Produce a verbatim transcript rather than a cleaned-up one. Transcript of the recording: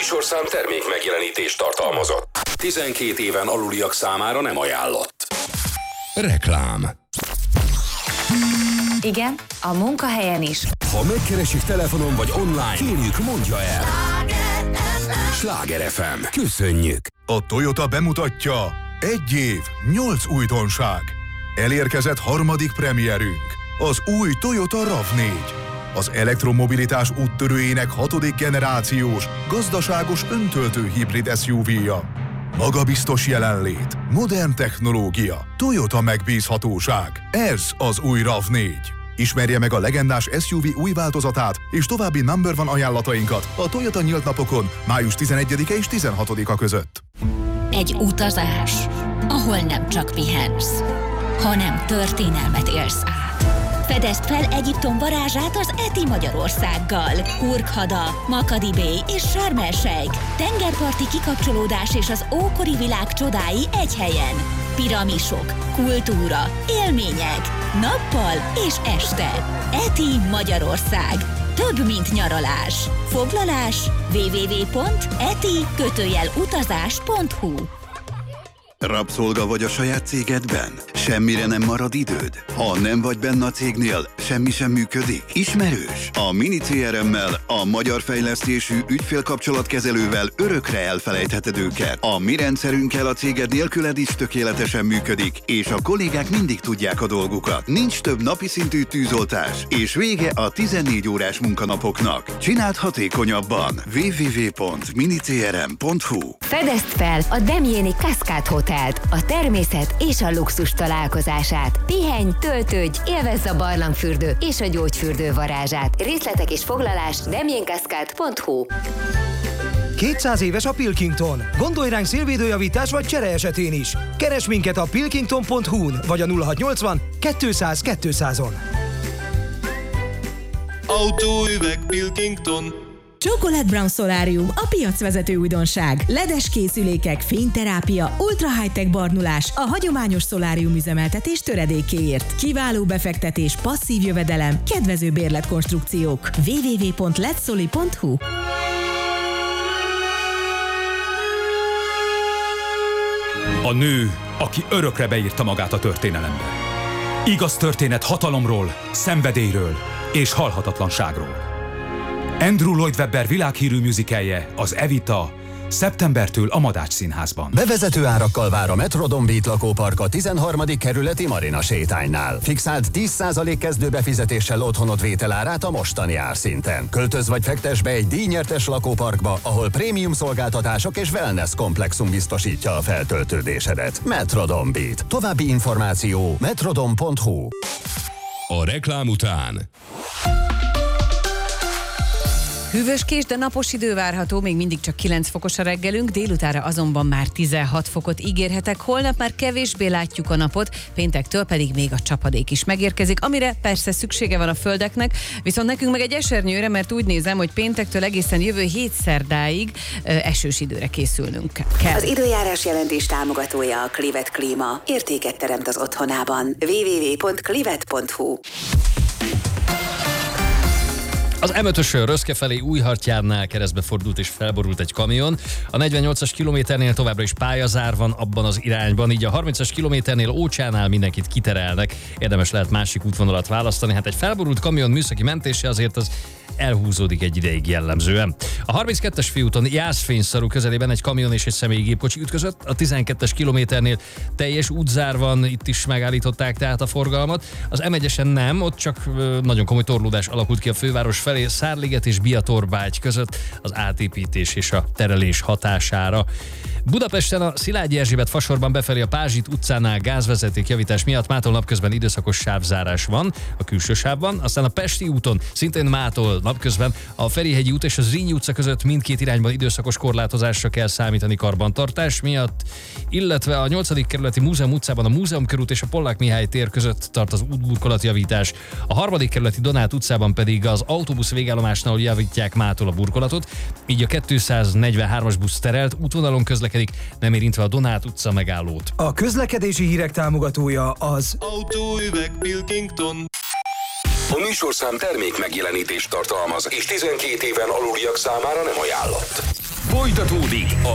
műsorszám termék megjelenítést tartalmazott. tizenkét éven aluliak számára nem ajánlott. Reklám. Igen, a munkahelyen is. Ha megkeresik telefonon vagy online, kérjük, mondja el. Sláger ef em. Köszönjük. A Toyota bemutatja: egy év, nyolc újdonság. Elérkezett harmadik premierünk, az új Toyota ráv négy. Az elektromobilitás úttörőjének hatodik generációs, gazdaságos öntöltő hibrid es u vé-ja. Magabiztos jelenlét, modern technológia, Toyota megbízhatóság. Ez az új ráv négy. Ismerje meg a legendás es u vé új változatát és további number one ajánlatainkat a Toyota nyílt napokon május tizenegyedike és tizenhatodika között. Egy utazás, ahol nem csak pihensz, hanem történelmet élsz át. Fedezd fel Egyiptom varázsát az Eti Magyarországgal. Hurghada, Makadi-Bay és Sharm el-Sheikh. Tengerparti kikapcsolódás és az ókori világ csodái egy helyen. Piramisok, kultúra, élmények, nappal és este. Eti Magyarország. Több, mint nyaralás. Foglalás double-u double-u double-u pont eti utazás pont hu. Rabszolga vagy a saját cégedben? Semmire nem marad időd? Ha nem vagy benne a cégnél, semmi sem működik? Ismerős? A Mini cé er em-mel, a magyar fejlesztésű ügyfélkapcsolatkezelővel örökre elfelejtheted őket. A mi rendszerünkkel a céged nélküled is tökéletesen működik, és a kollégák mindig tudják a dolgukat. Nincs több napi szintű tűzoltás, és vége a tizennégy órás munkanapoknak. Csináld hatékonyabban. double-u double-u double-u pont mini c r m pont hu. Fedezd fel a Demjéni Cascade Hotelt, a természet és a luxus találkozását. Pihenj, töltődj, élvezz a barlangfürdő és a gyógyfürdő varázsát. Részletek és foglalás demjén cascade pont hu. kétszáz éves a Pilkington. Gondolj ránk szélvédőjavítás vagy csere esetén is. Keresd minket a pilkington pont hu-n vagy a nulla hatszáznyolcvan kétszáz kétszázon. Autóüveg Pilkington. Chocolate Brown Solarium, a piacvezető újdonság. ledes készülékek, fényterápia, ultra high-tech barnulás, a hagyományos szolárium üzemeltetés töredékéért. Kiváló befektetés, passzív jövedelem, kedvező bérletkonstrukciók. double-u double-u double-u pont letsoli pont hu. A nő, aki örökre beírta magát a történelembe. Igaz történet hatalomról, szenvedélyről és halhatatlanságról. Andrew Lloyd Webber világhírű musicalje, az Evita, szeptembertől a Madács Színházban. Bevezető árakkal vár a Metrodon Beat lakópark a tizenharmadik kerületi Marina sétánynál. Fixált tíz százalék kezdőbefizetéssel otthonod vételárát a mostani árszinten. Költöz vagy fektes be egy díjnyertes lakóparkba, ahol prémium szolgáltatások és wellness komplexum biztosítja a feltöltődésedet. Metrodon Beat. További információ metrodon pont hu. A reklám után Hűvöskés, de napos idő várható, még mindig csak kilenc fokos a reggelünk, délutára azonban már tizenhat fokot ígérhetek, holnap már kevésbé látjuk a napot, péntektől pedig még a csapadék is megérkezik, amire persze szüksége van a földeknek, viszont nekünk meg egy esernyőre, mert úgy nézem, hogy péntektől egészen jövő hét szerdáig ö, esős időre készülnünk kell. Az időjárás jelentés támogatója a Clivet Klíma. Értéket teremt az otthonában. double-u double-u double-u pont clivet pont hu. Az em ötösön Röszke felé Újhartyárnál keresztbe fordult és felborult egy kamion. A negyvennyolcas kilométernél továbbra is pályazár van abban az irányban, így a harmincas kilométernél Ócsánál mindenkit kiterelnek. Érdemes lehet másik útvonalat választani. Hát egy felborult kamion műszaki mentése azért az elhúzódik egy ideig jellemzően. A harminckettes főúton Jászfényszaru közelében egy kamion és egy személygépkocsi ütközött. A tizenkettes kilométernél teljes útzár van, itt is megállították tehát a forgalmat. Az em egyesen nem, ott csak nagyon komoly torlódás alakult ki a főváros felé, Szárliget és Biatorbágy között az átépítés és a terelés hatására. Budapesten a Szilágyi Erzsébet fasorban befelé a Pázsit utcánál gázvezeték javítás miatt mától napközben időszakos sávzárás van a külső sávban, aztán a Pesti úton szintén mától napközben a Ferihegyi út és a Zrínyi utca között mindkét irányban időszakos korlátozásra kell számítani karbantartás miatt, illetve a nyolcadik kerületi Múzeum utcában a Múzeum körút és a Pollák Mihály tér között tart az útburkolatjavítás, a harmadik kerületi Donát utcában pedig az autóbusz végállomásnál javítják mától a burkolatot, így a kétszáznegyvenhármas busz terelt útvonalon közlekedik, nem érintve a Donát utca megállót. A közlekedési hírek támogatója az Autóüveg Pilkington. A műsorszám termék megjelenítést tartalmaz, és tizenkét éven aluliak számára nem ajánlott. Folytatódik a